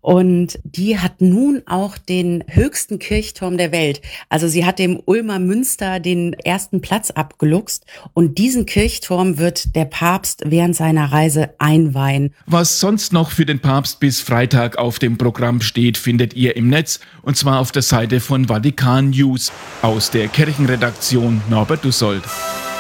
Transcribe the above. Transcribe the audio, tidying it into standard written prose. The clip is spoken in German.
Und die hat nun auch den höchsten Kirchturm der Welt. Also sie hat dem Ulmer Münster den ersten Platz abgeluchst. Und diesen Kirchturm wird der Papst während seiner Reise einweihen. Was sonst noch für den Papst bis Freitag auf dem Programm steht, findet ihr im Netz. Und zwar auf der Seite von Vatikan News. Aus der Kirchenredaktion Norbert Dussold.